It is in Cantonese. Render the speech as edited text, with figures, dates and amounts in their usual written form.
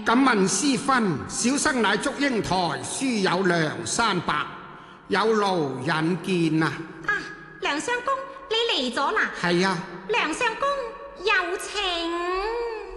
敢問師分，小生乃祝英台書友梁山伯，有勞引見啊！ 啊，梁相公，你嚟咗啦？ 係啊， 梁相公，有請。